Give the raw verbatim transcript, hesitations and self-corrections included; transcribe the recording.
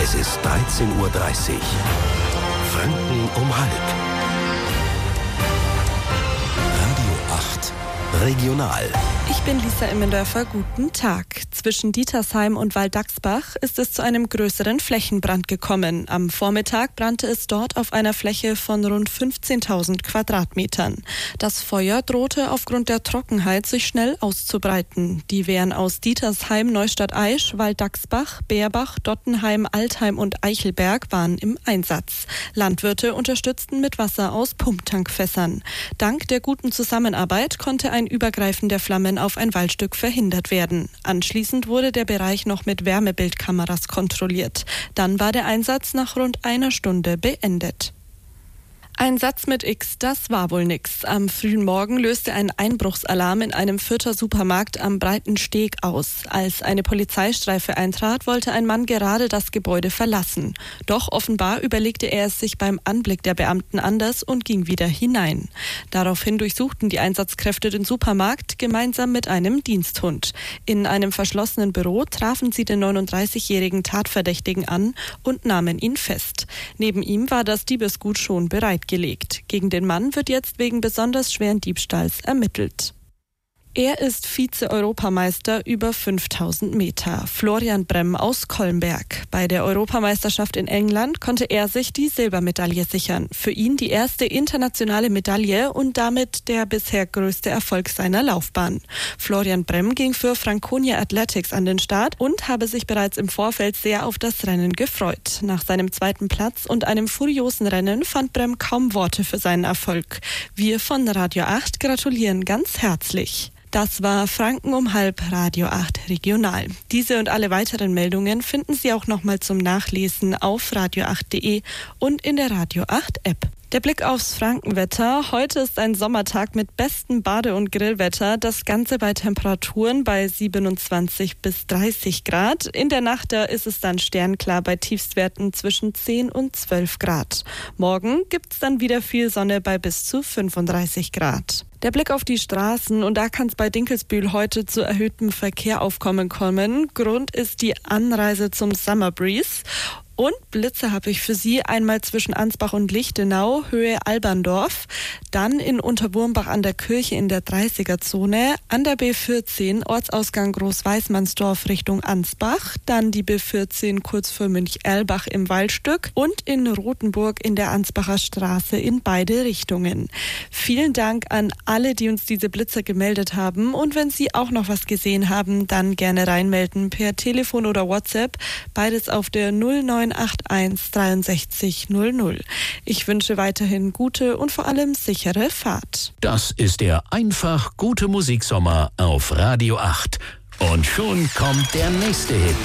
Es ist dreizehn Uhr dreißig. Franken um halb. Radio acht Regional. Ich bin Lisa Immendörfer, guten Tag. Zwischen Dietersheim und Waldachsbach ist es zu einem größeren Flächenbrand gekommen. Am Vormittag brannte es dort auf einer Fläche von rund fünfzehntausend Quadratmetern. Das Feuer drohte aufgrund der Trockenheit sich schnell auszubreiten. Die Wehren aus Dietersheim, Neustadt-Aisch, Waldachsbach, Beerbach, Dottenheim, Altheim und Eichelberg waren im Einsatz. Landwirte unterstützten mit Wasser aus Pumptankfässern. Dank der guten Zusammenarbeit konnte ein Übergreifen der Flammen auf ein Waldstück verhindert werden. Anschließend wurde der Bereich noch mit Wärmebildkameras kontrolliert. Dann war der Einsatz nach rund einer Stunde beendet. Ein Satz mit X, das war wohl nix. Am frühen Morgen löste ein Einbruchsalarm in einem Fürther Supermarkt am Breiten Steg aus. Als eine Polizeistreife eintrat, wollte ein Mann gerade das Gebäude verlassen. Doch offenbar überlegte er es sich beim Anblick der Beamten anders und ging wieder hinein. Daraufhin durchsuchten die Einsatzkräfte den Supermarkt gemeinsam mit einem Diensthund. In einem verschlossenen Büro trafen sie den neununddreißigjährigen Tatverdächtigen an und nahmen ihn fest. Neben ihm war das Diebesgut schon bereit gelegt. Gegen den Mann wird jetzt wegen besonders schweren Diebstahls ermittelt. Er ist Vize-Europameister über fünftausend Meter. Florian Bremm aus Kolmberg. Bei der Europameisterschaft in England konnte er sich die Silbermedaille sichern. Für ihn die erste internationale Medaille und damit der bisher größte Erfolg seiner Laufbahn. Florian Bremm ging für Franconia Athletics an den Start und habe sich bereits im Vorfeld sehr auf das Rennen gefreut. Nach seinem zweiten Platz und einem furiosen Rennen fand Bremm kaum Worte für seinen Erfolg. Wir von Radio acht gratulieren ganz herzlich. Das war Franken um halb, Radio acht Regional. Diese und alle weiteren Meldungen finden Sie auch nochmal zum Nachlesen auf radio acht punkt de und in der Radio acht App. Der Blick aufs Frankenwetter. Heute ist ein Sommertag mit bestem Bade- und Grillwetter. Das Ganze bei Temperaturen bei siebenundzwanzig bis dreißig Grad. In der Nacht da ist es dann sternklar bei Tiefstwerten zwischen zehn und zwölf Grad. Morgen gibt's dann wieder viel Sonne bei bis zu fünfunddreißig Grad. Der Blick auf die Straßen, und da kann es bei Dinkelsbühl heute zu erhöhtem Verkehraufkommen kommen. Grund ist die Anreise zum Summer Breeze. Und Blitze habe ich für Sie, einmal zwischen Ansbach und Lichtenau, Höhe Alberndorf, dann in Unterwurmbach an der Kirche in der dreißiger-Zone, an der B vierzehn, Ortsausgang Großweißmannsdorf Richtung Ansbach, dann die B vierzehn kurz vor Münch-Erlbach im Waldstück und in Rothenburg in der Ansbacher Straße in beide Richtungen. Vielen Dank an alle, die uns diese Blitzer gemeldet haben, und wenn Sie auch noch was gesehen haben, dann gerne reinmelden per Telefon oder WhatsApp, beides auf der null neun acht eins dreiundsechzig null null. Ich wünsche weiterhin gute und vor allem sichere Fahrt. Das ist der einfach gute Musiksommer auf Radio acht. Und schon kommt der nächste Hit.